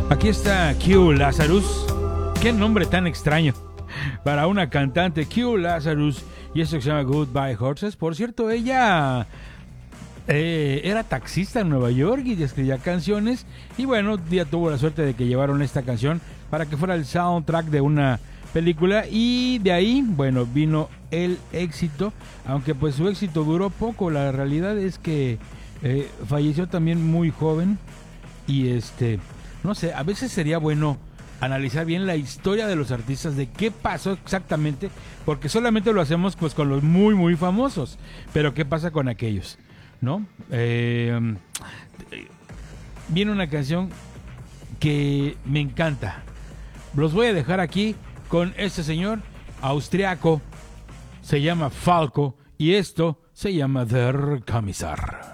Aquí está Q Lazarus. Qué nombre tan extraño para una cantante, Q Lazarus. Y eso que se llama Goodbye Horses. Por cierto, ella era taxista en Nueva York y escribía canciones. Y bueno, un día tuvo la suerte de que llevaron esta canción para que fuera el soundtrack de una película. Y de ahí, bueno, vino el éxito. Aunque pues su éxito duró poco. La realidad es que falleció también muy joven. Y no sé, a veces sería bueno analizar bien la historia de los artistas, de qué pasó exactamente, porque solamente lo hacemos pues con los muy muy famosos, pero qué pasa con aquellos, ¿no? Viene una canción que me encanta. Los voy a dejar aquí con este señor austriaco, se llama Falco y esto se llama Der Kommissar.